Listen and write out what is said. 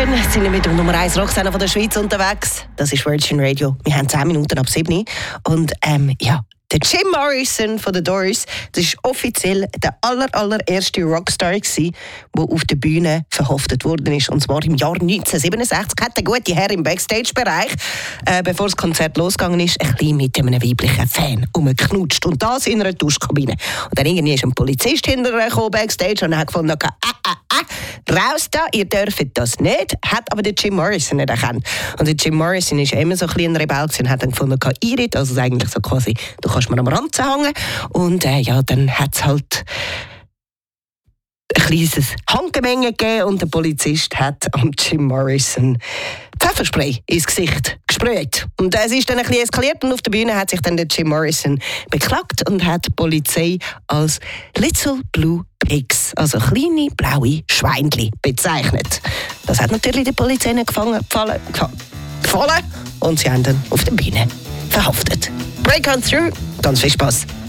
Morrison sind mit dem Nummer 1 Rocksender von der Schweiz unterwegs. Das ist Virgin Radio. Wir haben 10 Minuten ab 7. Und der Jim Morrison von den Doors, das ist offiziell der allererste Rockstar gewesen, der auf der Bühne verhaftet worden ist. Und zwar im Jahr 1967 hat der gute Herr im Backstage-Bereich, bevor das Konzert losgegangen ist, ein bisschen mit einem weiblichen Fan rumgeknutscht. Und das in einer Duschkabine. Und dann irgendwie ist ein Polizist hinterher gekommen, Backstage, und hat gefunden, raus da, ihr dürft das nicht, hat aber der Jim Morrison nicht erkannt. Und der Jim Morrison ist immer so ein bisschen ein Rebell gewesen und hat dann gefunden, Irit, also eigentlich so quasi, du kannst mir am Rand hängen. Und dann hat es halt ein kleines Handgemenge gegeben und der Polizist hat am Jim Morrison Pfefferspray ins Gesicht gesprayt. Und es ist dann ein bisschen eskaliert und auf der Bühne hat sich dann der Jim Morrison beklagt und hat die Polizei als Little Blue Pigs, also kleine blaue Schweinchen, bezeichnet. Das hat natürlich der Polizei nicht gefallen und sie haben dann auf der Bühne verhaftet. Break on through, ganz viel Spaß.